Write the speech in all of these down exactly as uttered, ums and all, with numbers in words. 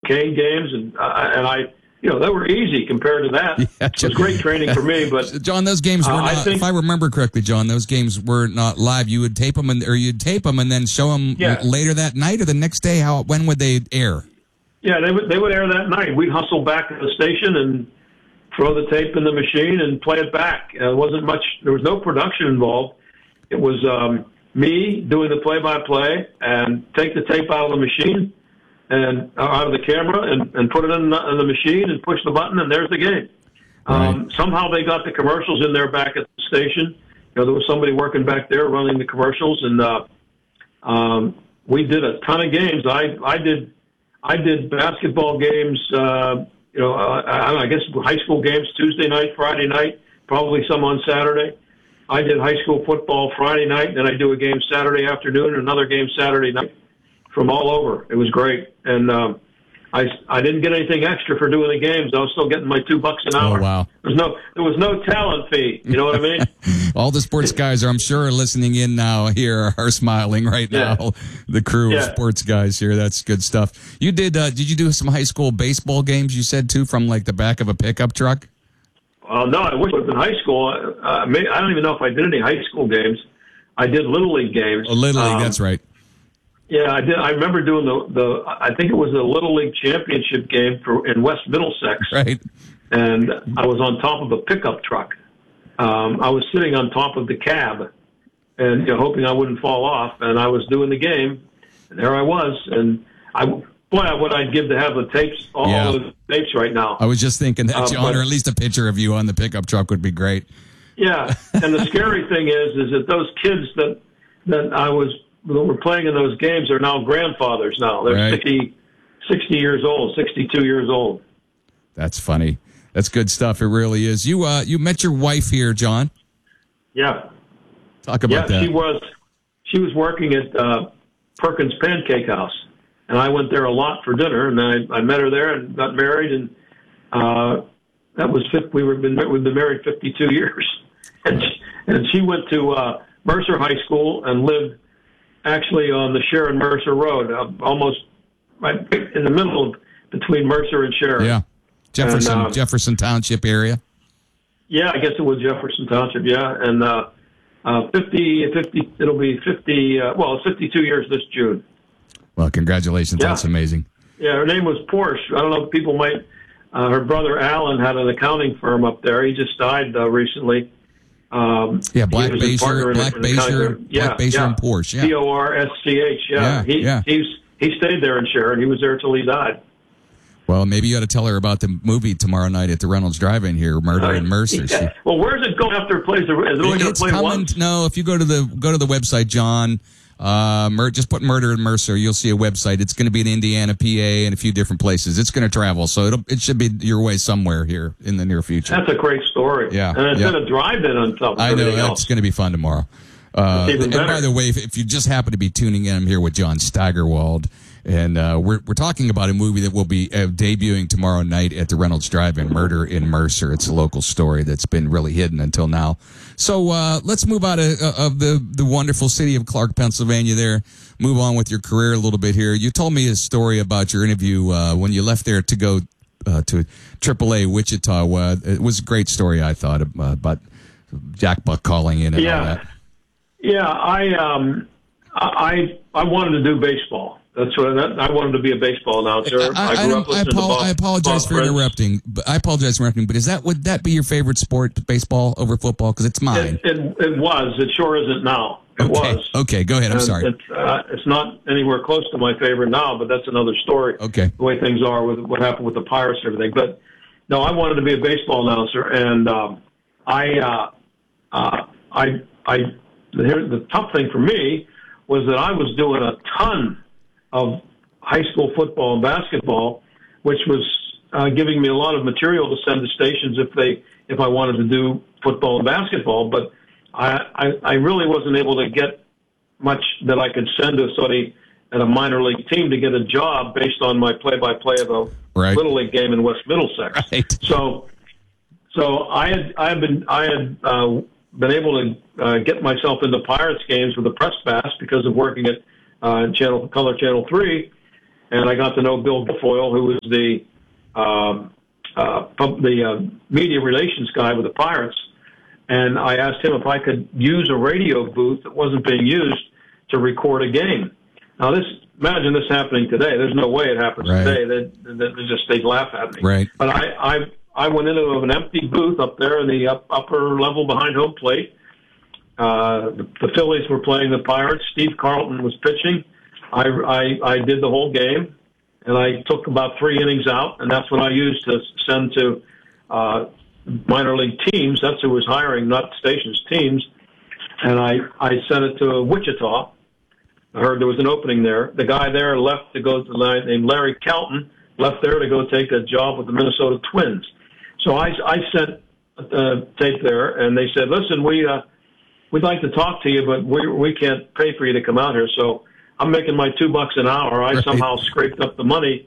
Duquesne games, and uh, and I, you know, they were easy compared to that. Yeah, it was great training for me. But John, those games were uh, not. I think, if I remember correctly, John, those games were not live. You would tape them, and or you'd tape them and then show them yeah. later that night or the next day. How when would they air? Yeah, they would they would air that night. We'd hustle back to the station and throw the tape in the machine and play it back. Uh, it wasn't much. There was no production involved. It was um, me doing the play-by-play and take the tape out of the machine and uh, out of the camera and, and put it in the, in the machine and push the button, and there's the game. Um, right. Somehow they got the commercials in there back at the station. You know, there was somebody working back there running the commercials, and uh, um, we did a ton of games. I I did I did basketball games. Uh, you know, uh, I, don't know, I guess high school games Tuesday night, Friday night, probably some on Saturday. I did high school football Friday night, then I do a game Saturday afternoon, and another game Saturday night from all over. It was great. And um, I, I didn't get anything extra for doing the games. I was still getting my two bucks an hour. Oh, wow. There was no, there was no talent fee. You know what I mean? All the sports guys are, I'm sure, are listening in now here are smiling right now. Yeah. The crew yeah. of sports guys here. That's good stuff. You did, uh, did you do some high school baseball games, you said, too, from like the back of a pickup truck? Well, no, I wish it was in high school. Uh, maybe, I don't even know if I did any high school games. I did Little League games. Oh, Little League, um, that's right. Yeah, I did. I remember doing the, the I think it was the Little League championship game for in West Middlesex. Right. And I was on top of a pickup truck. Um, I was sitting on top of the cab and, you know, hoping I wouldn't fall off. And I was doing the game. And there I was. And I, boy, what I'd give to have the tapes, all yeah. the tapes right now. I was just thinking that, uh, John, but, or at least a picture of you on the pickup truck would be great. Yeah. And the scary thing is, is that those kids that, that I was, that were playing in those games are now grandfathers now. They're right. sixty, sixty years old, sixty-two years old. That's funny. That's good stuff. It really is. You uh, you met your wife here, John. Yeah. Talk about yeah, that. she was she was working at uh, Perkins Pancake House, and I went there a lot for dinner, and I, I met her there and got married, and uh, that was we were been we've been married fifty-two years, and she, and she went to uh, Mercer High School and lived actually on the Sharon Mercer Road, uh, almost right in the middle of, between Mercer and Sharon. Yeah, Jefferson and, uh, Jefferson Township area. Yeah, I guess it was Jefferson Township. Yeah, and uh, uh, fifty, fifty, it'll be fifty. Uh, well, it's fifty-two years this June. Well, congratulations. Yeah. That's amazing. Yeah, her name was Porsche. I don't know if people might. Uh, her brother Alan had an accounting firm up there. He just died uh, recently. Um, yeah, Black Baser, Black Baser, yeah, Black Baser yeah. and Porsche. Yeah. P O R S C H. Yeah, yeah, he yeah. he's he stayed there in Sharon. He was there till he died. Well, maybe you ought to tell her about the movie tomorrow night at the Reynolds Drive-In here, Murder uh, in Mercer. Yeah. She, well, where's it going after it plays? Is it only going to play coming, once? No, if you go to the go to the website, John. Uh, Mur- just put Murder in Mercer. You'll see a website. It's going to be in Indiana, P A, and a few different places. It's going to travel, so it'll, it should be your way somewhere here in the near future. That's a great story. Yeah, and it's yeah. going to drive in on something. I know that's else. going to be fun tomorrow. Uh, even and better. by the way, if, if you just happen to be tuning in, I'm here with John Steigerwald, and uh, we're we're talking about a movie that will be uh, debuting tomorrow night at the Reynolds Drive-In, Murder in Mercer. It's a local story that's been really hidden until now. So uh, let's move out of, of the the wonderful city of Clark, Pennsylvania. There, move on with your career a little bit here. You told me a story about your interview uh, when you left there to go uh, to triple A Wichita. Uh, it was a great story, I thought, uh, about Jack Buck calling in and yeah. all that. Yeah, I um, I I wanted to do baseball. That's what I, I wanted to be a baseball announcer. I, I grew I, up listening I, to Bob, I apologize Bob for Prince. interrupting. But I apologize for interrupting. But is that would that be your favorite sport, baseball over football? Because it's mine. It, it, it was. It sure isn't now. It okay. was. Okay, go ahead. I'm and sorry. It's, uh, it's not anywhere close to my favorite now, but that's another story. Okay. The way things are with what happened with the Pirates and everything. But no, I wanted to be a baseball announcer, and um, I, uh, uh, I, I. The, the tough thing for me was that I was doing a ton of high school football and basketball, which was uh, giving me a lot of material to send to stations if they if I wanted to do football and basketball. But I, I, I really wasn't able to get much that I could send to somebody at a minor league team to get a job based on my play-by-play of a right. Little League game in West Middlesex. Right. So, so I had I had been I had uh, been able to uh, get myself into Pirates games with the press pass because of working at uh, Channel Color Channel Three, and I got to know Bill Guilfoyle, who was the um, uh, pub- the uh, media relations guy with the Pirates. And I asked him if I could use a radio booth that wasn't being used to record a game. Now, this imagine this happening today. There's no way it happens right. today. They, they, they just they'd laugh at me. Right. But I, I I went into an empty booth up there in the up, upper level behind home plate. Uh, the, the Phillies were playing the Pirates. Steve Carlton was pitching. I, I I did the whole game, and I took about three innings out, and that's what I used to send to uh, minor league teams. That's who was hiring, not stations, teams. And I, I sent it to Wichita. I heard there was an opening there. The guy there left to go to named Larry Calton, left there to go take a job with the Minnesota Twins. So I, I sent a tape there, and they said, listen, we, uh, we'd like to talk to you, but we, we can't pay for you to come out here. So I'm making my two bucks an hour. I right. somehow scraped up the money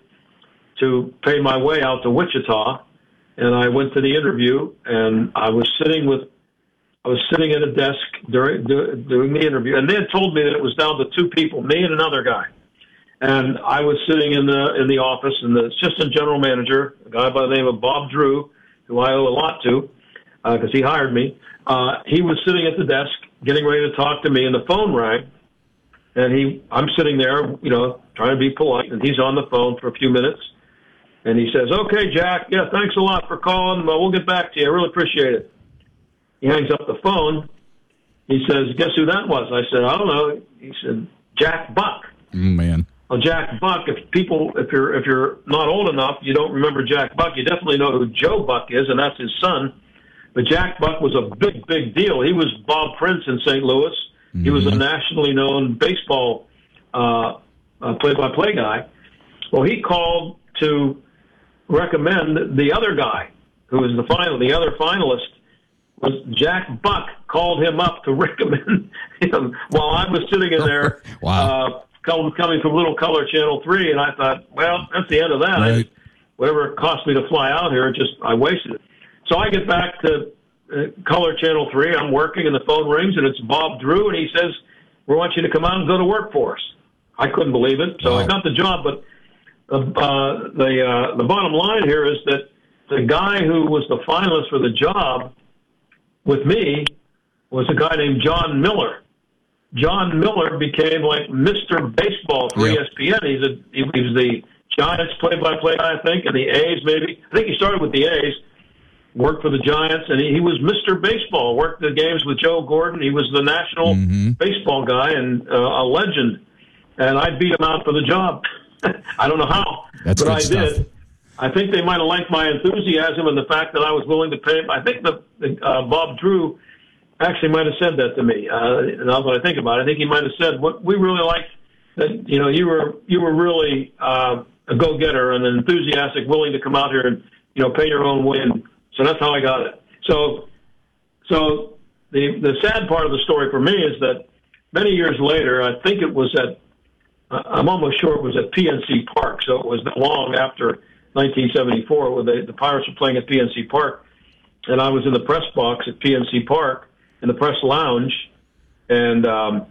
to pay my way out to Wichita, and I went to the interview, and I was sitting with I was sitting at a desk during doing the interview, and they had told me that it was down to two people, me and another guy. And I was sitting in the in the office, and the assistant general manager, a guy by the name of Bob Drew, who I owe a lot to because uh, he hired me, uh, he was sitting at the desk getting ready to talk to me, and the phone rang. And he, I'm sitting there, you know, trying to be polite, and he's on the phone for a few minutes. And he says, okay, Jack, yeah, thanks a lot for calling. Well, we'll get back to you. I really appreciate it. He hangs up the phone. He says, guess who that was? I said, I don't know. He said, Jack Buck. Mm, man. Well, Jack Buck, if people, if you're, if you're not old enough, you don't remember Jack Buck, you definitely know who Joe Buck is, and that's his son. But Jack Buck was a big, big deal. He was Bob Prince in Saint Louis. Mm-hmm. He was a nationally known baseball uh, uh, play-by-play guy. Well, he called to recommend the other guy who was the final, the other finalist was Jack Buck, called him up to recommend him while I was sitting in there. Wow. Uh, coming from Little Color Channel three, and I thought, well, that's the end of that. Right. I, whatever it cost me to fly out here, it just I wasted it. So I get back to uh, Color Channel three. I'm working, and the phone rings, and it's Bob Drew, and he says, we want you to come out and go to work for us. I couldn't believe it, so wow. I got the job. But uh, the uh, the bottom line here is that the guy who was the finalist for the job with me was a guy named John Miller. John Miller became like Mister Baseball for yep. E S P N. He's a, he was the Giants play-by-play guy, I think, and the A's maybe. I think he started with the A's, worked for the Giants, and he, he was Mister Baseball, worked the games with Joe Gordon. He was the national mm-hmm. baseball guy and uh, a legend, and I beat him out for the job. I don't know how, That's but good I stuff. did. I think they might have liked my enthusiasm and the fact that I was willing to pay. I think the, the uh, Bob Drew actually might have said that to me. Uh, now that I think about it, I think he might have said, "What we really liked that you know you were you were really uh, a go-getter and an enthusiastic, willing to come out here and you know pay your own way." And so that's how I got it. So, so the the sad part of the story for me is that many years later, I think it was at uh, I'm almost sure it was at P N C Park. So it was long after nineteen seventy-four, where the, the Pirates were playing at P N C Park, and I was in the press box at P N C Park in the press lounge, and um,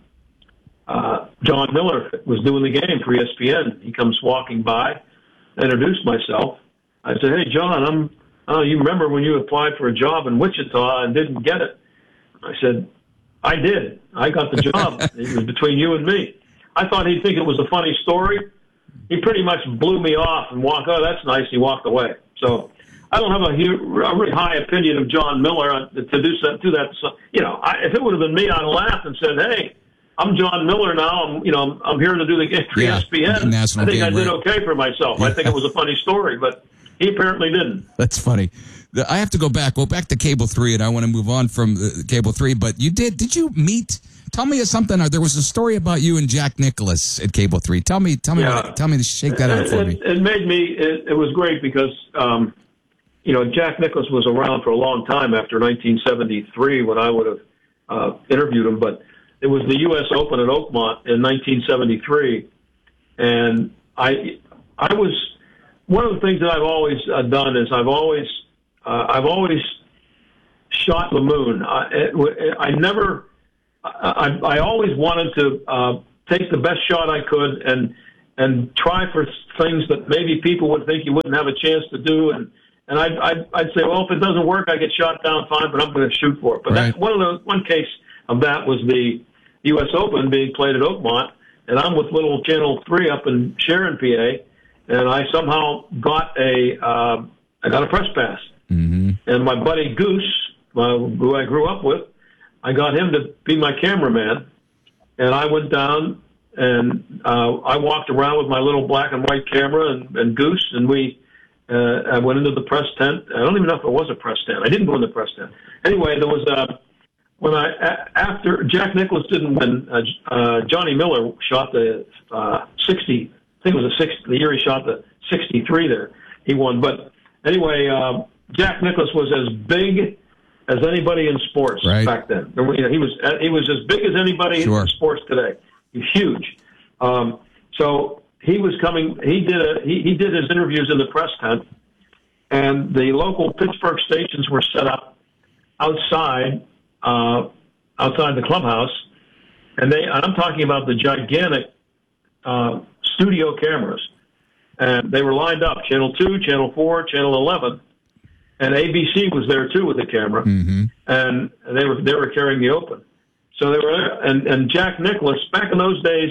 uh, John Miller was doing the game for E S P N. He comes walking by, I introduced myself. I said, "Hey, John, I'm. Oh, you remember when you applied for a job in Wichita and didn't get it?" I said, "I did. I got the job. It was between you and me." I thought he'd think it was a funny story. He pretty much blew me off and walked, oh, that's nice. He walked away. So I don't have a, huge, a really high opinion of John Miller to do that. Do that. So, you know, I, if it would have been me, I'd laugh and said, hey, I'm John Miller now. I'm, you know, I'm here to do the game for yeah, E S P N. National I think game, I did right? okay for myself. Yeah. I think it was a funny story, but he apparently didn't. That's funny. I have to go back. Well, back to Cable three, and I want to move on from uh, Cable three. But you did, did you meet... Tell me something. There was a story about you and Jack Nicklaus at Cable three. Tell me, tell me, yeah. what, tell me to shake that out for it, me. It made me. It, it was great because, um, you know, Jack Nicklaus was around for a long time after nineteen seventy-three when I would have uh, interviewed him. But it was the U S Open at Oakmont in nineteen seventy-three, and I, I was one of the things that I've always uh, done is I've always, uh, I've always shot the moon. I, it, I never. I, I always wanted to uh, take the best shot I could and and try for things that maybe people would think you wouldn't have a chance to do. And, and I'd, I'd, I'd say, well, if it doesn't work, I get shot down, fine, but I'm going to shoot for it. But right. that, one of the, one case of that was the U S Open being played at Oakmont, and I'm with little Channel three up in Sharon, P A, and I somehow got a, uh, I got a press pass. Mm-hmm. And my buddy Goose, uh, who I grew up with, I got him to be my cameraman, and I went down and uh, I walked around with my little black and white camera and, and Goose, and we uh, I went into the press tent. I don't even know if it was a press tent. I didn't go in the press tent. Anyway, there was a when I a, after Jack Nicklaus didn't win, uh, uh, Johnny Miller shot the uh, sixty. I think it was a six. The year he shot the sixty-three there, he won. But anyway, uh, Jack Nicklaus was as big as anybody in sports right. back then. You know, he was he was as big as anybody sure. in sports today. He's huge. Um, so he was coming. He did a he, he did his interviews in the press tent, and the local Pittsburgh stations were set up outside uh, outside the clubhouse, and they. And I'm talking about the gigantic uh, studio cameras, and they were lined up. Channel two, Channel four, Channel eleven. And A B C was there too with the camera, mm-hmm. and they were they were carrying the Open. So they were there, and and Jack Nicklaus back in those days,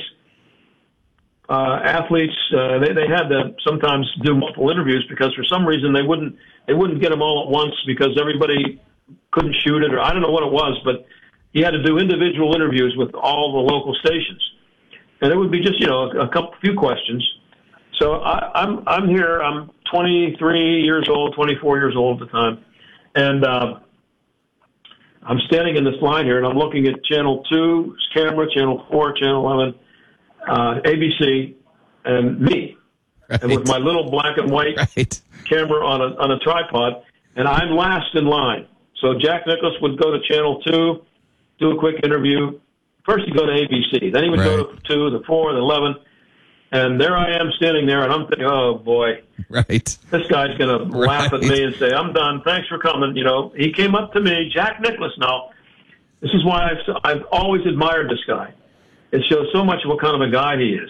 uh, athletes uh, they they had to sometimes do multiple interviews because for some reason they wouldn't they wouldn't get them all at once because everybody couldn't shoot it or I don't know what it was, but he had to do individual interviews with all the local stations, and it would be just you know a, a couple few questions. So I, I'm I'm here. I'm twenty-three years old, twenty-four years old at the time, and uh, I'm standing in this line here, and I'm looking at Channel two's camera, Channel four, Channel eleven, uh, A B C, and me, right. and with my little black and white right. camera on a on a tripod, and I'm last in line. So Jack Nicklaus would go to Channel two, do a quick interview. First he'd go to A B C, then he would right. go to two, the four, the eleven. And there I am standing there, and I'm thinking, oh, boy. Right. This guy's going to right. laugh at me and say, I'm done. Thanks for coming. You know, he came up to me, Jack Nicklaus now. This is why I've, I've always admired this guy. It shows so much what kind of a guy he is.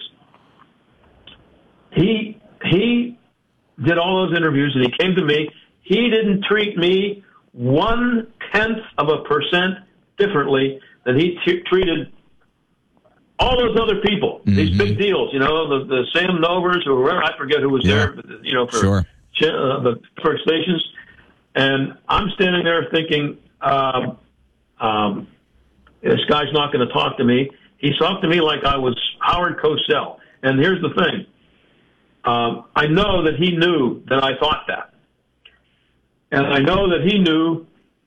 He, he did all those interviews, and he came to me. He didn't treat me one-tenth of a percent differently than he t- treated all those other people, mm-hmm. these big deals, you know, the, the Sam Novers or whoever, I forget who was yeah. there, you know, for sure. uh, the first stations. And I'm standing there thinking, um, um, this guy's not going to talk to me. He talked to me like I was Howard Cosell. And here's the thing. Um, I know that he knew that I thought that. And I know that he knew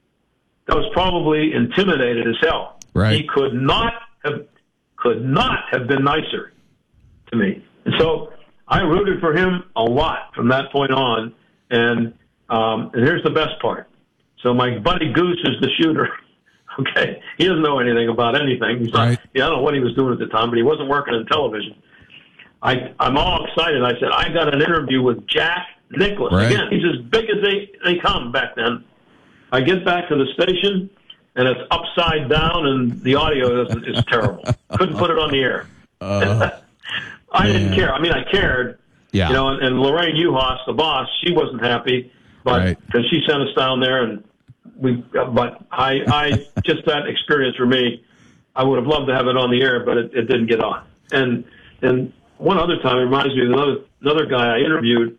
I was probably intimidated as hell. Right. He could not have could not have been nicer to me. And so I rooted for him a lot from that point on. And, um, and here's the best part. So my buddy Goose is the shooter. Okay. He doesn't know anything about anything. He's right. not, yeah, I don't know what he was doing at the time, but he wasn't working in television. I, I'm all excited. I said, I got an interview with Jack Nicklaus. Right. Again, he's as big as they, they come back then. I get back to the station, and it's upside down, and the audio is, is terrible. Couldn't put it on the air. Uh, I didn't yeah. care. I mean, I cared. Yeah. You know, and, and Lorraine Uhas, the boss, she wasn't happy, but because right. she sent us down there, and we. But I, I just that experience for me, I would have loved to have it on the air, but it, it didn't get on. And and one other time, it reminds me of another another guy I interviewed.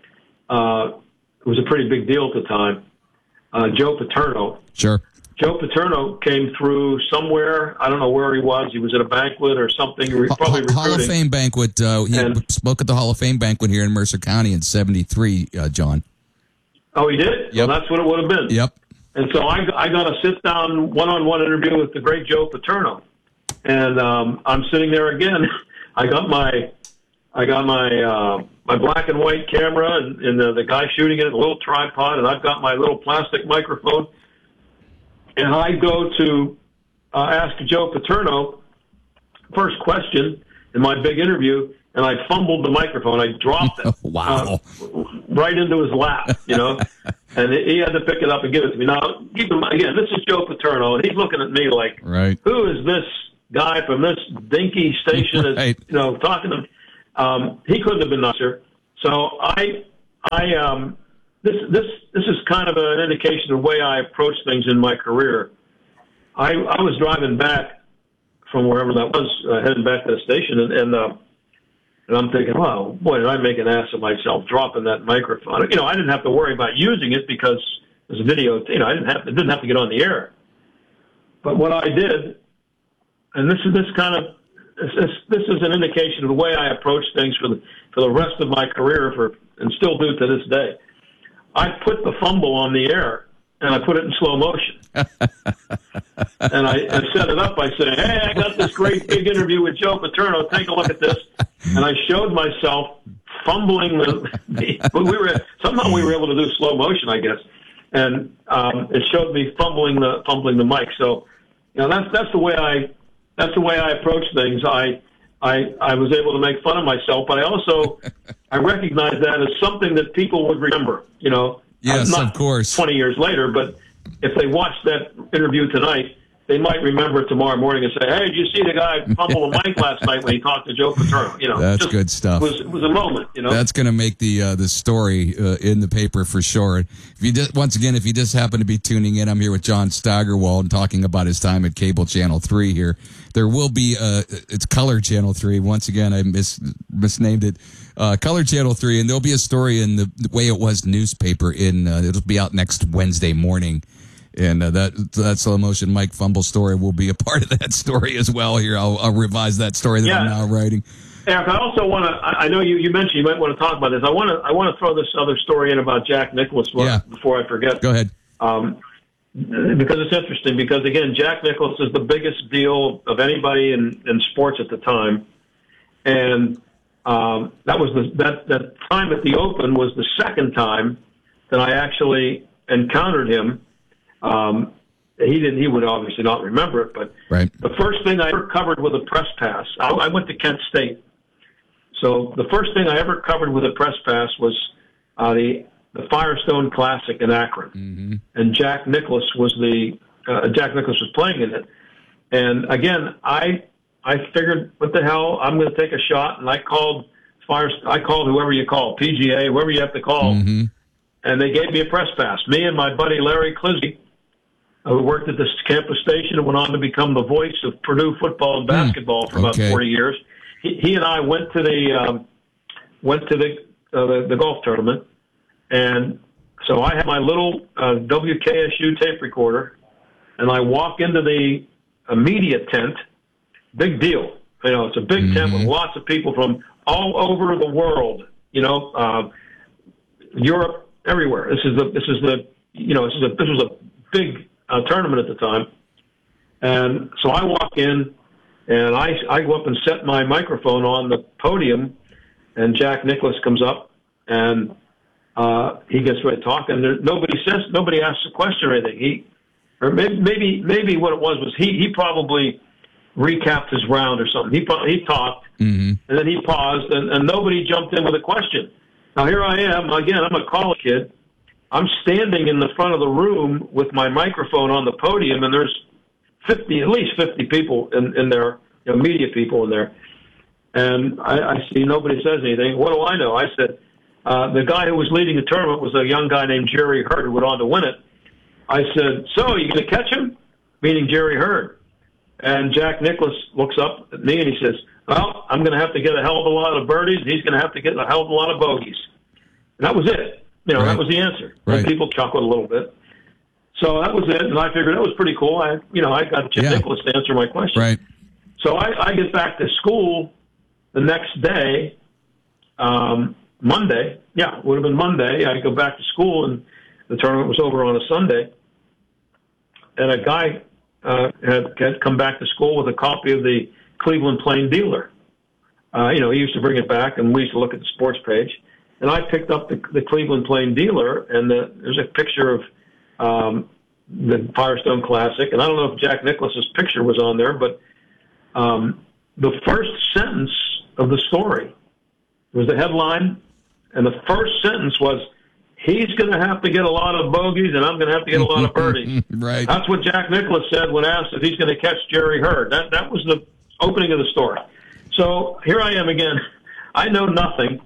Uh, it was a pretty big deal at the time. Uh, Joe Paterno. Sure. Joe Paterno came through somewhere. I don't know where he was. He was at a banquet or something. He was probably recruiting. Hall of Fame banquet. Uh, he and, spoke at the Hall of Fame banquet here in Mercer County in seventy-three, uh, John. Oh, he did? Yep. Well, that's what it would have been. Yep. And so I, I got a sit-down one-on-one interview with the great Joe Paterno. And um, I'm sitting there again. I got my I got my uh, my black and white camera and, and the, the guy shooting it, a little tripod, and I've got my little plastic microphone. And I go to uh, ask Joe Paterno first question in my big interview, and I fumbled the microphone. I dropped it. Wow. Uh, right into his lap, you know, and he had to pick it up and give it to me. Now, keep in mind, again, this is Joe Paterno, and he's looking at me like, right. who is this guy from this dinky station right. that's, you know, talking to me? Um, he couldn't have been nicer. So I, I, um, this, this, this is kind of an indication of the way I approach things in my career. I, I was driving back from wherever that was, uh, heading back to the station, and, and, uh, and I'm thinking, wow, boy, did I make an ass of myself dropping that microphone. You know, I didn't have to worry about using it because there's a video, you know, I didn't have to, it didn't have to get on the air. But what I did, and this is this kind of, this, this is an indication of the way I approach things for the, for the rest of my career, for and still do to this day. I put the fumble on the air, and I put it in slow motion. and I, I set it up by saying, hey, I got this great big interview with Joe Paterno. Take a look at this. And I showed myself fumbling the, the but we were somehow we were able to do slow motion, I guess. And um, it showed me fumbling the fumbling the mic. So, you know, that's that's the way I that's the way I approach things. I I I was able to make fun of myself, but I also I recognize that as something that people would remember. You know, yes, not of course, twenty years later, but if they watch that interview tonight, they might remember it tomorrow morning and say, hey, did you see the guy fumble a mic last night when he talked to Joe Paterno? You know, that's just, good stuff. It was, it was a moment, you know. That's going to make the uh, the story uh, in the paper for sure. If you just, once again, if you just happen to be tuning in, I'm here with John Steigerwald talking about his time at Cable Channel three here. There will be, uh, it's Color Channel three. Once again, I mis misnamed it. Uh, Color Channel three, and there'll be a story in the, the Way It Was newspaper. In uh, it'll be out next Wednesday morning. And uh, that that slow motion Mike fumble story will be a part of that story as well. Here, I'll, I'll revise that story that yeah. I'm now writing. Eric, I also want to. I know you, you mentioned you might want to talk about this. I want to. I want to throw this other story in about Jack Nicklaus yeah. before I forget. Go ahead. Um, because it's interesting. Because again, Jack Nicklaus is the biggest deal of anybody in, in sports at the time, and um, that was the that that time at the Open was the second time that I actually encountered him. Um, he didn't. He would obviously not remember it, but right. the first thing I ever covered with a press pass, I, I went to Kent State. So the first thing I ever covered with a press pass was uh, the the Firestone Classic in Akron, mm-hmm. and Jack Nicklaus was the uh, Jack Nicklaus was playing in it. And again, I I figured, what the hell, I'm going to take a shot, and I called Fire. I called whoever you call, P G A, whoever you have to call, mm-hmm. and they gave me a press pass. Me and my buddy Larry Clisby, who worked at this campus station and went on to become the voice of Purdue football and basketball mm, for about okay. forty years. He, he and I went to the um, went to the, uh, the the golf tournament, and so I had my little uh, W K S U tape recorder, and I walk into the uh, media tent. Big deal, you know. It's a big mm-hmm. tent with lots of people from all over the world. You know, uh, Europe, everywhere. This is the this is the you know this is a this was a big Uh, tournament at the time. And so I walk in, and I, I go up and set my microphone on the podium, and Jack Nicklaus comes up, and uh, he gets ready to talk, and there, nobody says, nobody asks a question or anything. He, or maybe, maybe, maybe what it was was he, he probably recapped his round or something. He, he talked, mm-hmm. and then he paused, and, and nobody jumped in with a question. Now here I am, again, I'm a college kid. I'm standing in the front of the room with my microphone on the podium, and there's fifty, at least fifty people in, in there, you know, media people in there. And I, I see nobody says anything. What do I know? I said, uh, the guy who was leading the tournament was a young guy named Jerry Hurd who went on to win it. I said, so, are you going to catch him? Meaning Jerry Hurd. And Jack Nicklaus looks up at me and he says, well, I'm going to have to get a hell of a lot of birdies, and he's going to have to get a hell of a lot of bogeys. And that was it. You know, right. that was the answer. Right. And people chuckled a little bit. So that was it, and I figured that was pretty cool. I, you know, I got Jim yeah. Nicklaus to answer my question. Right. So I, I get back to school the next day, um, Monday. Yeah, it would have been Monday. I go back to school, and the tournament was over on a Sunday. And a guy uh, had, had come back to school with a copy of the Cleveland Plain Dealer. Uh, you know, he used to bring it back, and we used to look at the sports page. And I picked up the, the Cleveland Plain Dealer, and the, there's a picture of um, the Firestone Classic. And I don't know if Jack Nicklaus's picture was on there, but um, the first sentence of the story was the headline, and the first sentence was, he's going to have to get a lot of bogeys, and I'm going to have to get a lot of birdies. Right. That's what Jack Nicklaus said when asked if he's going to catch Jerry Hurd. That, that was the opening of the story. So here I am again. I know nothing,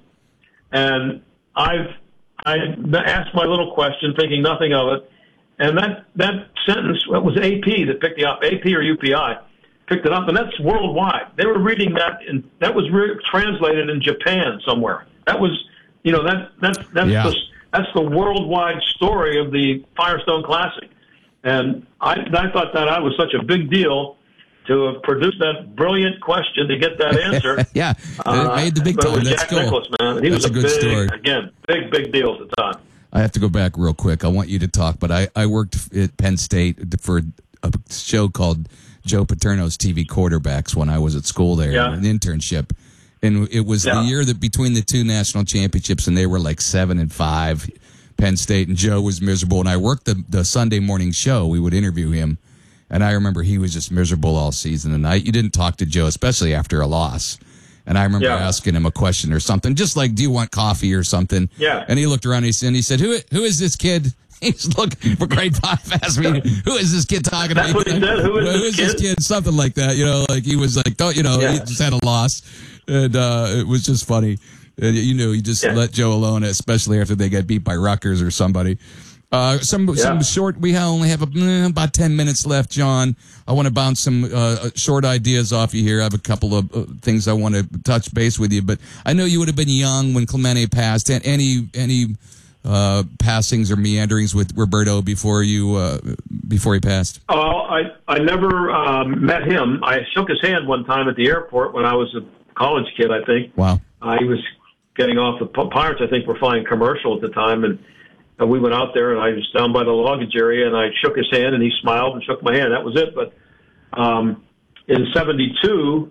and I've I asked my little question, thinking nothing of it, and that that sentence, it was A P that picked it up, A P or U P I picked it up, and that's worldwide. They were reading that, and that was re- translated in Japan somewhere. That was, you know, that that's that's yeah. the that's the worldwide story of the Firestone Classic, and I I thought that I was such a big deal to have produced that brilliant question to get that answer. yeah, uh, it made the big but time. It was That's Jack cool. Nicklaus, man. He That's was a, a good big, story. Again, big, big deal at the time. I have to go back real quick. I want you to talk, but I, I worked at Penn State for a show called Joe Paterno's T V Quarterbacks when I was at school there, yeah. an internship. And it was yeah. the year that between the two national championships, and they were like seven and five, Penn State, and Joe was miserable. And I worked the, the Sunday morning show. We would interview him. And I remember he was just miserable all season. And I, you didn't talk to Joe, especially after a loss. And I remember yeah. asking him a question or something, just like, do you want coffee or something? Yeah. And he looked around and he said, and he said who, who is this kid? He's looking for grade five, asked me, who is this kid talking That's about? What he said. Who is, who this, is kid? this kid? Something like that. You know, like he was like, don't, you know, yeah. he just had a loss. And uh, it was just funny. And, you know, you just yeah. let Joe alone, especially after they get beat by Rutgers or somebody. Uh, some yeah. some short. We only have a, eh, about ten minutes left, John. I want to bounce some uh, short ideas off you here. I have a couple of uh, things I want to touch base with you, but I know you would have been young when Clemente passed. And any any uh, passings or meanderings with Roberto before you uh, before he passed? Oh, I I never um, met him. I shook his hand one time at the airport when I was a college kid. I think. Wow. Uh, he was getting off the Pirates. I think were flying commercial at the time, and. And we went out there, and I was down by the luggage area, and I shook his hand, and he smiled and shook my hand. That was it. But um, in seventy-two,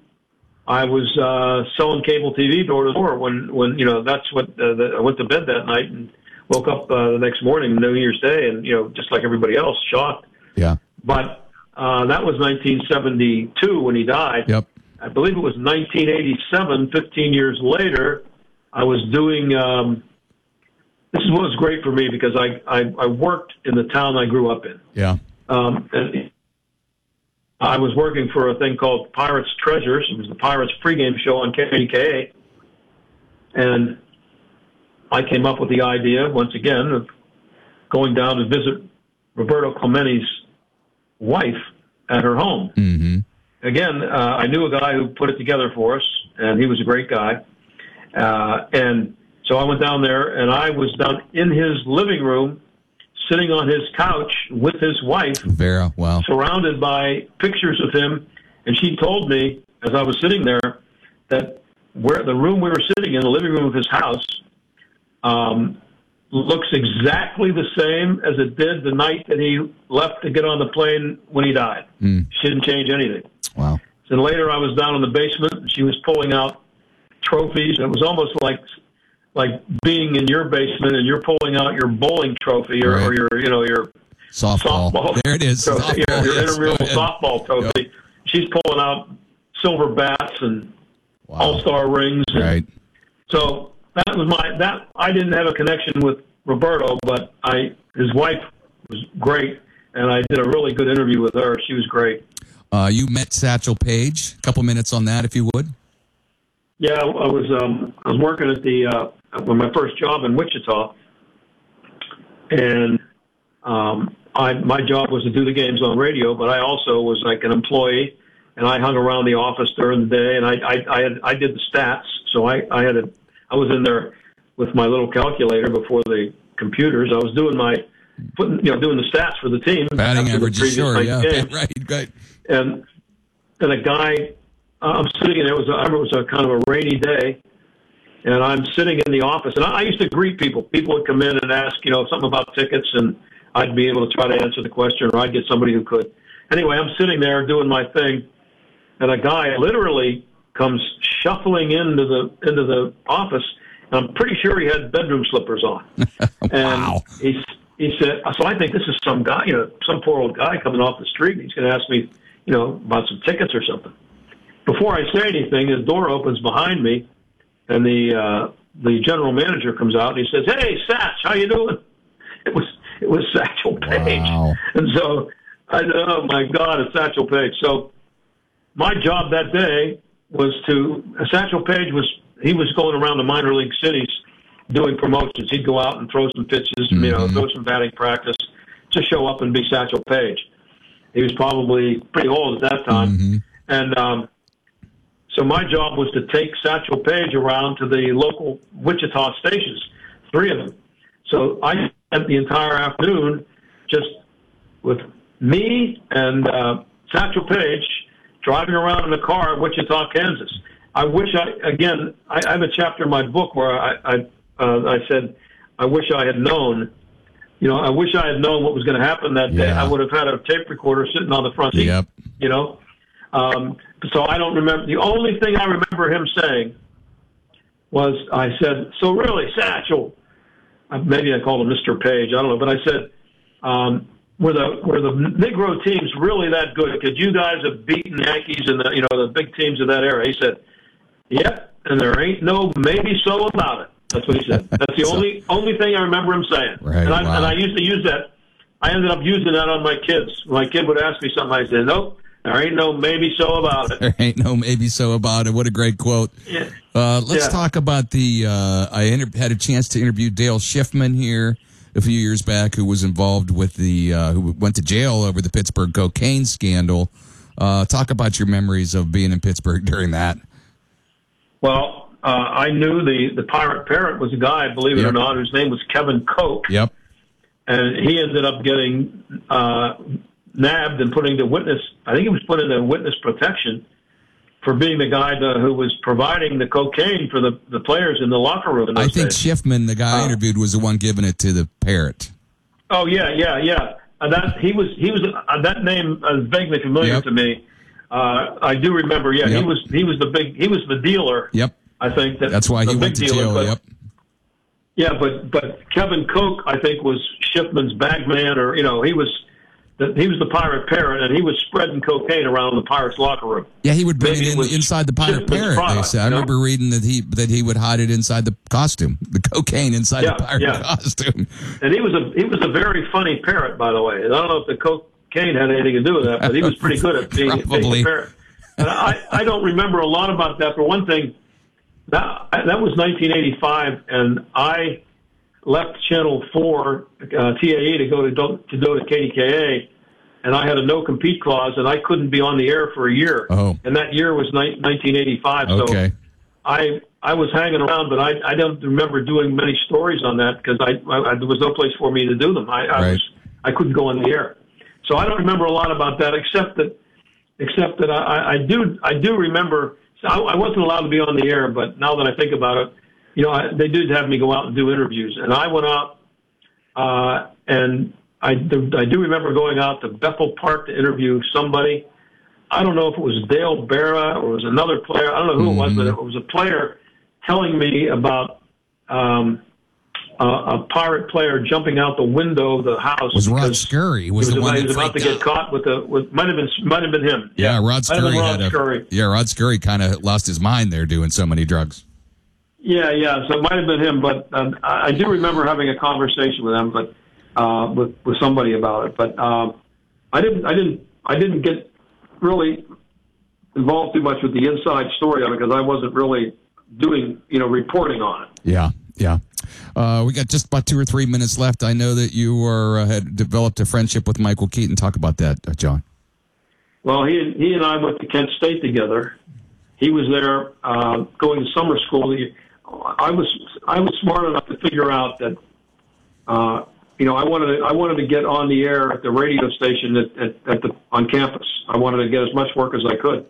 I was uh, selling cable T V door to door when, when you know, that's what uh, the, I went to bed that night and woke up uh, the next morning, New Year's Day, and, you know, just like everybody else, shocked. Yeah. But uh, that was nineteen seventy-two when he died. Yep. I believe it was nineteen eighty-seven, fifteen years later, I was doing um, – this was great for me because I, I, I worked in the town I grew up in. Yeah. Um, and I was working for a thing called Pirates Treasures. It was the Pirates pregame show on K D K A. And I came up with the idea, once again, of going down to visit Roberto Clemente's wife at her home. Mm-hmm. Again, uh, I knew a guy who put it together for us, and he was a great guy. Uh, and So I went down there, and I was down in his living room, sitting on his couch with his wife, Vera. Wow. surrounded by pictures of him. And she told me, as I was sitting there, that where the room we were sitting in, the living room of his house, um, looks exactly the same as it did the night that he left to get on the plane when he died. Mm. She didn't change anything. Wow. So later, I was down in the basement, and she was pulling out trophies. It was almost like. like being in your basement and you're pulling out your bowling trophy or, right. or your, you know, your softball. softball There it is. trophy, Softball, your, your yes. intramural softball trophy. Yep. She's pulling out silver bats and wow. all-star rings. And right. So that was my, that, I didn't have a connection with Roberto, but I, his wife was great. And I did a really good interview with her. She was great. Uh, you met Satchel Paige. A couple minutes on that, if you would. Yeah, I was, um, I was working at the, uh, with my first job in Wichita, and um, I my job was to do the games on radio, but I also was like an employee, and I hung around the office during the day, and I I I, had, I did the stats, so I I had a I was in there with my little calculator before the computers. I was doing my putting you know doing the stats for the team, batting average, sure, yeah, game. right, right, and then a guy, uh, I'm sitting in there. It was a, I remember it was a kind of a rainy day. And I'm sitting in the office, and I, I used to greet people. People would come in and ask, you know, something about tickets, and I'd be able to try to answer the question, or I'd get somebody who could. Anyway, I'm sitting there doing my thing, and a guy literally comes shuffling into the into the office, and I'm pretty sure he had bedroom slippers on. And wow. he he said, so I think this is some guy, you know, some poor old guy coming off the street. And he's going to ask me, you know, about some tickets or something. Before I say anything, his door opens behind me. And the uh, the general manager comes out and he says, "Hey, Satch, how you doing?" It was it was Satchel Paige, wow. and so I said, "Oh my God, it's Satchel Paige." So my job that day was to Satchel Paige was he was going around the minor league cities doing promotions. He'd go out and throw some pitches, mm-hmm. you know, throw some batting practice, just show up and be Satchel Paige. He was probably pretty old at that time. Mm-hmm. And um, so my job was to take Satchel Paige around to the local Wichita stations, three of them. So I spent the entire afternoon just with me and uh, Satchel Paige driving around in a car in Wichita, Kansas. I wish I, again, I, I have a chapter in my book where I, I, uh, I said, I wish I had known, you know, I wish I had known what was going to happen that day. Yeah. I would have had a tape recorder sitting on the front seat, yep. you know. Um, so I don't remember. The only thing I remember him saying was, I said, so really, Satchel, maybe I called him Mister Page, I don't know, but I said, um, were the were the Negro teams really that good? Could you guys have beaten the Yankees and the you know the big teams of that era? He said, "Yep," and there ain't no maybe so about it. That's what he said. That's the so, only only thing I remember him saying. Right, and I wow. and I used to use that. I ended up using that on my kids. When my kid would ask me something, I said, "Nope, there ain't no maybe so about it." There ain't no maybe so about it. What a great quote. Yeah. Uh, let's yeah. talk about the. Uh, I inter- had a chance to interview Dale Schiffman here a few years back, who was involved with the, uh, who went to jail over the Pittsburgh cocaine scandal. Uh, talk about your memories of being in Pittsburgh during that. Well, uh, I knew the, the pirate parrot was a guy, believe it yep. or not, whose name was Kevin Koch. Yep. And he ended up getting, uh, nabbed and put into witness, I think he was put into witness protection for being the guy to, who was providing the cocaine for the, the players in the locker room. In I think days. Schiffman, the guy I uh, interviewed, was the one giving it to the parrot. Oh yeah, yeah, yeah. Uh, that he was he was uh, that name is vaguely familiar yep. to me. Uh, I do remember. Yeah, yep. he was he was the big he was the dealer. Yep. I think that that's why he went to dealer, jail. but, yep. Yeah, but but Kevin Koch, I think, was Schiffman's bagman, or you know, he was. He was the pirate parrot, and he was spreading cocaine around the Pirates' locker room. Yeah, he would bring Maybe it, in, it inside the pirate parrot. Product, they said. I know? remember reading that he that he would hide it inside the costume, the cocaine inside yeah, the pirate yeah. costume. And he was a he was a very funny parrot, by the way. I don't know if the cocaine had anything to do with that, but he was pretty good at being, being a parrot. And I, I don't remember a lot about that. For one thing, that that was nineteen eighty-five, and I left Channel Four uh, T A E to go to to go to K D K A. And I had a no-compete clause, and I couldn't be on the air for a year. Oh. And that year was ni- nineteen eighty-five. Okay. So I I was hanging around, but I I don't remember doing many stories on that because I, I there was no place for me to do them. I, I right. was I couldn't go on the air, so I don't remember a lot about that except that except that I, I do I do remember. So I, I wasn't allowed to be on the air, but now that I think about it, you know, I, they did have me go out and do interviews, and I went out uh, and. I do, I do remember going out to Bethel Park to interview somebody. I don't know if it was Dale Berra or it was another player. I don't know who mm-hmm. it was, but it was a player telling me about um, a, a pirate player jumping out the window of the house. It was Rod Scurry. Was he was, the about, one he was about to get caught with the with might have been might have been him. Yeah, yeah Rod Scurry Rod had Scurry. a, Yeah, Rod Scurry kind of lost his mind there doing so many drugs. Yeah, yeah. So it might have been him, but um, I, I do remember having a conversation with him, but. Uh, with with somebody about it, but um, I didn't I didn't I didn't get really involved too much with the inside story of it because I wasn't really doing you know reporting on it. Yeah, yeah. Uh, we got just about two or three minutes left. I know that you are uh, had developed a friendship with Michael Keaton. Talk about that, uh, John. Well, he he and I went to Kent State together. He was there uh, going to summer school. I was I was smart enough to figure out that. Uh, You know, I wanted to, I wanted to get on the air at the radio station at, at, at the on campus. I wanted to get as much work as I could.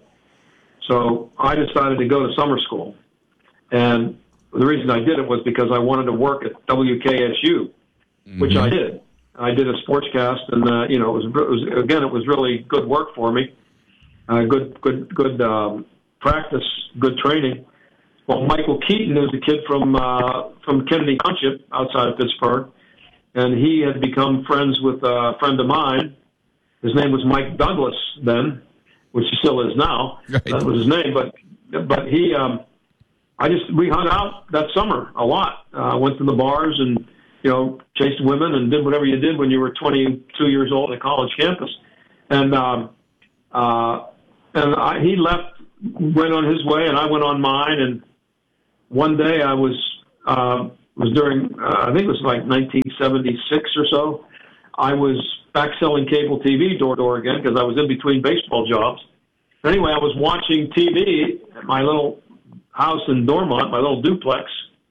So I decided to go to summer school. And the reason I did it was because I wanted to work at W K S U, mm-hmm. which I did. I did a sportscast, and uh, you know, it was, it was again, it was really good work for me. Uh, good, good, good um, practice, good training. Well, Michael Keaton is a kid from uh, from Kennedy Township outside of Pittsburgh. And he had become friends with a friend of mine. His name was Mike Douglas then, which he still is now. Right. That was his name. But but he, um, I just we hung out that summer a lot. Uh, went to the bars and you know chased women and did whatever you did when you were twenty-two years old on a college campus. And um, uh, and I, he left, went on his way, and I went on mine. And one day I was uh, was during uh, I think it was like nineteen seventy-six or so. I was back selling cable T V door to door again because I was in between baseball jobs. Anyway, I was watching T V at my little house in Dormont, my little duplex,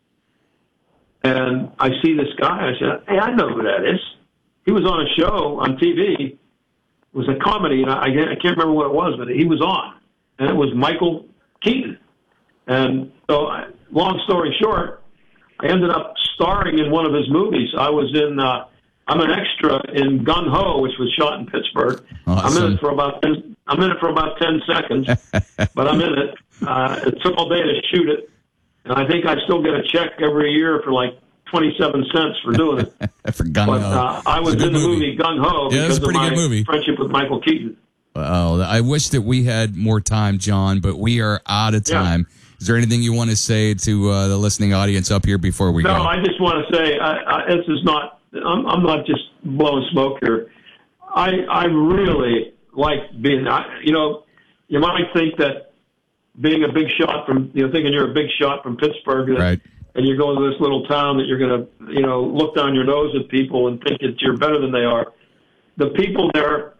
and I see this guy. I said, "Hey, I know who that is." He was on a show on T V. It was a comedy, and I, I can't remember what it was, but he was on, and it was Michael Keaton. And so, long story short, I ended up starring in one of his movies. I was in. Uh, I'm an extra in Gung Ho, which was shot in Pittsburgh. Awesome. I'm in it for about ten, I'm in it for about ten seconds, but I'm in it. Uh, it took all day to shoot it, and I think I still get a check every year for like twenty-seven cents for doing it. For Gung Ho. But uh, I was in the movie, movie Gung Ho yeah, because of my movie. friendship with Michael Keaton. Well, I wish that we had more time, John, but we are out of time. Yeah. Is there anything you want to say to uh, the listening audience up here before we no, go? No, I just want to say I, I, this is not. I'm, I'm not just blowing smoke here. I I really like being. I, you know, you might think that being a big shot from you know thinking you're a big shot from Pittsburgh, that, right. and you're going to this little town that you're going to you know look down your nose at people and think that you're better than they are. The people there,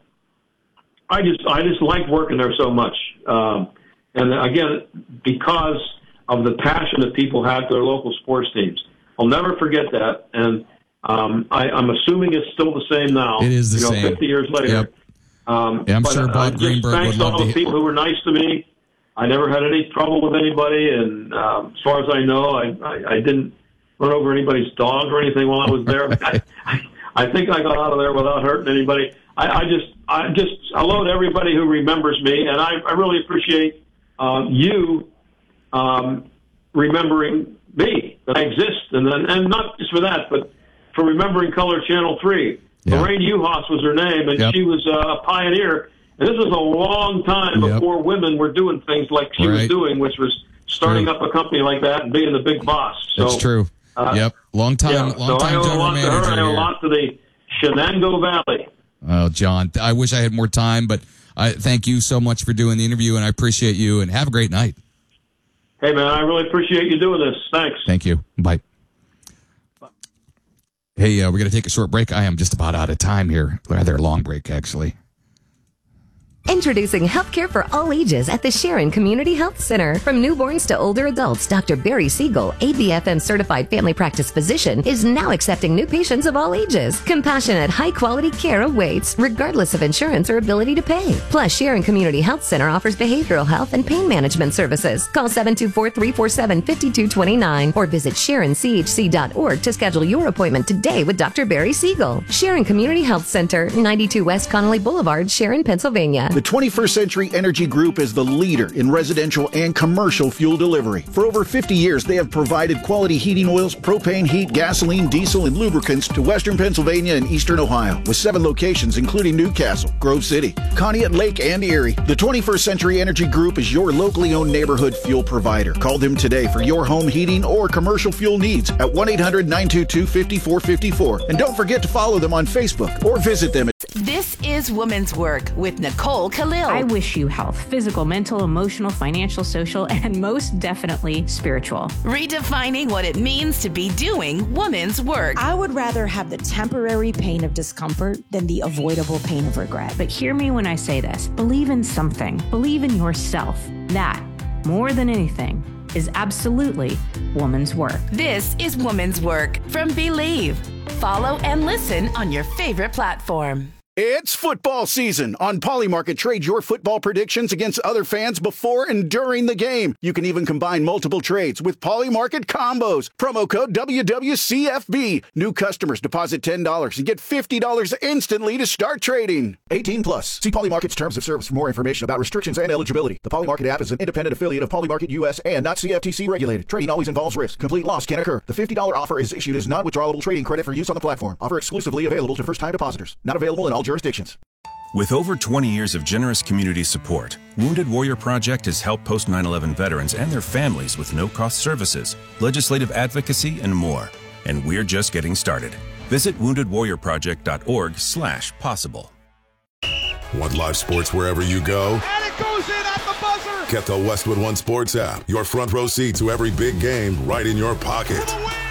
I just I just like working there so much. Um, And again, because of the passion that people have for their local sports teams, I'll never forget that. And um, I, I'm assuming it's still the same now. It is the you know, same. fifty years later. Yep. Um, yeah, I'm but, sure Bob uh, just Greenberg thanks would to love all to the people who were nice to me. I never had any trouble with anybody, and um, as far as I know, I, I, I didn't run over anybody's dog or anything while I was there. I, I, I think I got out of there without hurting anybody. I, I just, I just, hello to everybody who remembers me, and I, I really appreciate. Uh, you um, remembering me, that I exist, and then, and not just for that, but for remembering Color Channel three. Yeah. Lorraine Uhas was her name, and yep. she was a pioneer. And this was a long time yep. before women were doing things like she right. was doing, which was starting true. up a company like that and being the big boss. So, That's true. Uh, yep. Long time, yeah, long so time I owe a general lot to manager her. I owe a here. lot to the Shenango Valley. Oh, John, I wish I had more time, but I thank you so much for doing the interview, and I appreciate you, and have a great night. Hey, man, I really appreciate you doing this. Thanks. Thank you. Bye. Hey, uh, we're going to take a short break. I am just about out of time here. Rather a long break, actually. Introducing healthcare for all ages at the Sharon Community Health Center. From newborns to older adults, Doctor Barry Siegel, A B F M certified family practice physician, is now accepting new patients of all ages. Compassionate, high-quality care awaits, regardless of insurance or ability to pay. Plus, Sharon Community Health Center offers behavioral health and pain management services. Call seven two four, three four seven, five two two nine or visit sharon c h c dot org to schedule your appointment today with Doctor Barry Siegel. Sharon Community Health Center, ninety-two West Connolly Boulevard, Sharon, Pennsylvania. The twenty-first Century Energy Group is the leader in residential and commercial fuel delivery. For over fifty years, they have provided quality heating oils, propane, heat, gasoline, diesel, and lubricants to Western Pennsylvania and Eastern Ohio, with seven locations including Newcastle, Grove City, Conneaut Lake, and Erie. The twenty-first Century Energy Group is your locally owned neighborhood fuel provider. Call them today for your home heating or commercial fuel needs at one eight hundred, nine two two, five four five four. And don't forget to follow them on Facebook or visit them at This is Women's Work with Nicole Khalil. I wish you health, physical, mental, emotional, financial, social, and most definitely spiritual. Redefining what it means to be doing women's work. I would rather have the temporary pain of discomfort than the avoidable pain of regret. But hear me when I say this. Believe in something. Believe in yourself. That, more than anything, is absolutely woman's work. This is Women's Work from Believe. Follow and listen on your favorite platform. It's football season. On Polymarket, trade your football predictions against other fans before and during the game. You can even combine multiple trades with Polymarket combos. Promo code W W C F B. New customers deposit ten dollars and get fifty dollars instantly to start trading. eighteen plus. See Polymarket's terms of service for more information about restrictions and eligibility. The Polymarket app is an independent affiliate of Polymarket U S and not C F T C regulated. Trading always involves risk. Complete loss can occur. The fifty dollars offer is issued as non-withdrawable trading credit for use on the platform. Offer exclusively available to first-time depositors. Not available in all jurisdictions. With over twenty years of generous community support, Wounded Warrior Project has helped post nine eleven veterans and their families with no-cost services, legislative advocacy, and more. And we're just getting started. Visit wounded warrior project dot org slash possible. Want live sports wherever you go? And it goes in at the buzzer! Get the Westwood One Sports app. Your front row seat to every big game right in your pocket.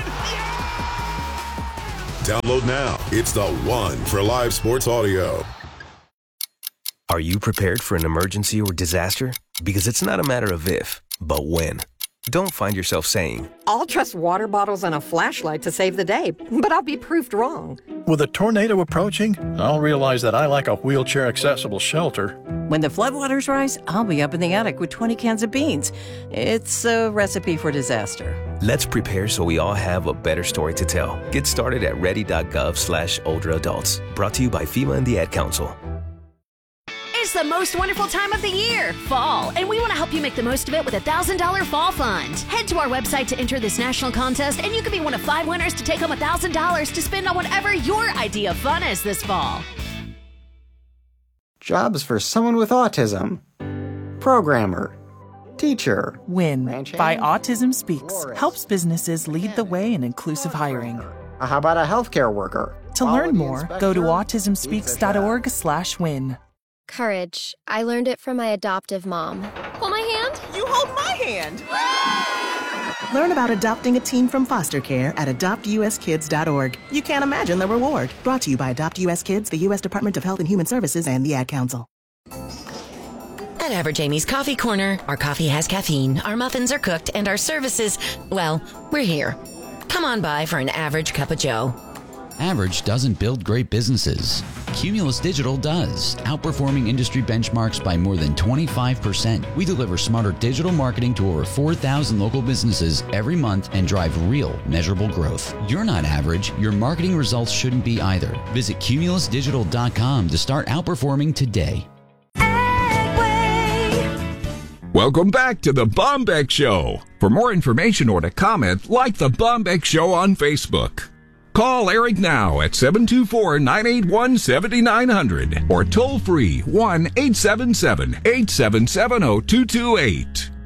Download now. It's the one for live sports audio. Are you prepared for an emergency or disaster? Because it's not a matter of if, but when. Don't find yourself saying, I'll trust water bottles and a flashlight to save the day, but I'll be proved wrong. With a tornado approaching, I'll realize that I like a wheelchair-accessible shelter. When the floodwaters rise, I'll be up in the attic with twenty cans of beans. It's a recipe for disaster. Let's prepare so we all have a better story to tell. Get started at ready.gov slash older adults. Brought to you by FEMA and the Ad Council. It's the most wonderful time of the year, fall, and we want to help you make the most of it with a one thousand dollars Fall Fund. Head to our website to enter this national contest, and you can be one of five winners to take home one thousand dollars to spend on whatever your idea of fun is this fall. Jobs for someone with autism. Programmer. Teacher. WIN by Autism Speaks helps businesses lead the way in inclusive hiring. How about a healthcare worker? To learn more, go to autism speaks dot org slash win. Courage. I learned it from my adoptive mom. Hold my hand. You hold my hand. Learn about adopting a teen from foster care at adopt u s kids dot org. You can't imagine the reward. Brought to you by Adopt U S Kids, the U S Department of Health and Human Services, and the Ad Council. At Average Amy's Coffee Corner, our coffee has caffeine, our muffins are cooked, and our services, well, we're here. Come on by for an average cup of joe. Average doesn't build great businesses. Cumulus Digital does, outperforming industry benchmarks by more than twenty-five percent. We deliver smarter digital marketing to over four thousand local businesses every month and drive real, measurable growth. You're not average. Your marketing results shouldn't be either. Visit cumulus digital dot com to start outperforming today. Welcome back to the Bombeck Show. For more information or to comment, like the Bombeck Show on Facebook. Call Eric now at seven two four, nine eight one, seven nine zero zero or toll free one eight seven seven, eight seven seven, zero two two eight.